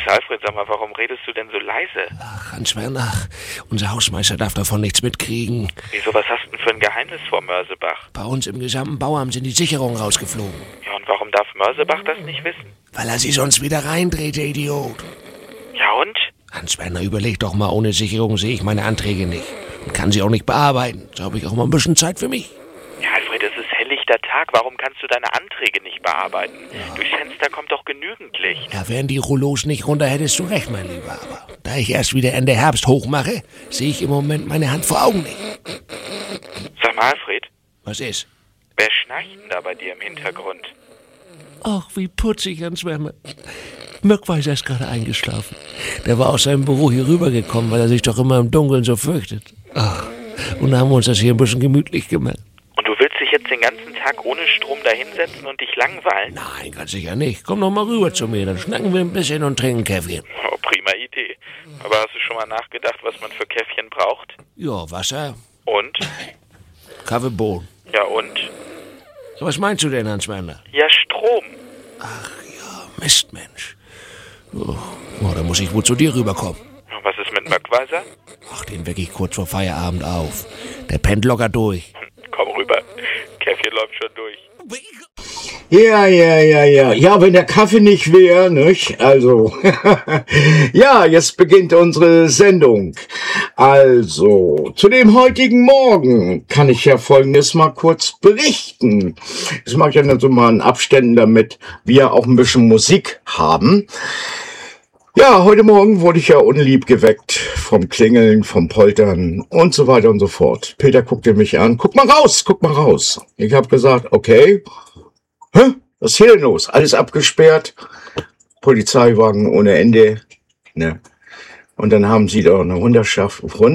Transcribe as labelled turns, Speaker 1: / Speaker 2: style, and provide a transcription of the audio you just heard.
Speaker 1: Alfred, sag mal, warum redest du denn so leise?
Speaker 2: Ach, Hans-Werner, unser Hausmeister darf davon nichts mitkriegen.
Speaker 1: Wieso, was hast du denn für ein Geheimnis vor Mörsebach?
Speaker 2: Bei uns im gesamten Bauamt sind die Sicherungen rausgeflogen.
Speaker 1: Ja, und warum darf Mörsebach das nicht wissen?
Speaker 2: Weil er sie sonst wieder reindreht, der Idiot.
Speaker 1: Ja und?
Speaker 2: Hans-Werner, überleg doch mal, ohne Sicherung sehe ich meine Anträge nicht. Und kann sie auch nicht bearbeiten. So habe ich auch mal ein bisschen Zeit für mich.
Speaker 1: Ja, Alfred, es ist helllichter Tag. Warum kannst du deine Anträge nicht bearbeiten? Ja. Durchs Fenster kommt doch genügend Licht.
Speaker 2: Ja, wären die Rollos nicht runter, hättest du recht, mein Lieber. Aber da ich erst wieder Ende Herbst hochmache, sehe ich im Moment meine Hand vor Augen nicht.
Speaker 1: Sag mal, Alfred.
Speaker 2: Was ist?
Speaker 1: Wer schnarcht denn da bei dir im Hintergrund?
Speaker 2: Ach, wie putzig, Hans-Werner. Möckweiser ist gerade eingeschlafen. Der war aus seinem Büro hier rübergekommen, weil er sich doch immer im Dunkeln so fürchtet. Ach, und da haben wir uns das hier ein bisschen gemütlich gemacht.
Speaker 1: Und du willst dich jetzt den ganzen Tag ohne Strom da hinsetzen und dich langweilen?
Speaker 2: Nein, ganz sicher nicht. Komm doch mal rüber zu mir, dann schnacken wir ein bisschen und trinken Käffchen.
Speaker 1: Oh, prima Idee. Aber hast du schon mal nachgedacht, was man für Käffchen braucht?
Speaker 2: Ja, Wasser.
Speaker 1: Und?
Speaker 2: Kaffeebohnen.
Speaker 1: Ja, und?
Speaker 2: Was meinst du denn, Hans-Werner?
Speaker 1: Ja, Strom.
Speaker 2: Ach ja, Mist, Mensch. Oh, da muss ich wohl zu dir rüberkommen.
Speaker 1: Und was ist mit Möckweiser?
Speaker 2: Ach, den wecke ich kurz vor Feierabend auf. Der pennt locker durch.
Speaker 1: Komm rüber. Käffchen läuft schon durch.
Speaker 3: Ja. Ja, wenn der Kaffee nicht wäre, nicht? Also, ja, jetzt beginnt unsere Sendung. Also, zu dem heutigen Morgen kann ich ja Folgendes mal kurz berichten. Das mache ich ja dann so mal in Abständen, damit wir auch ein bisschen Musik haben. Ja, heute Morgen wurde ich ja unlieb geweckt vom Klingeln, vom Poltern und so weiter und so fort. Peter guckte mich an. Guck mal raus. Ich habe gesagt, okay. Hä? Was ist hier denn los? Alles abgesperrt. Polizeiwagen ohne Ende. Ne? Und dann haben sie da eine Hundertschaft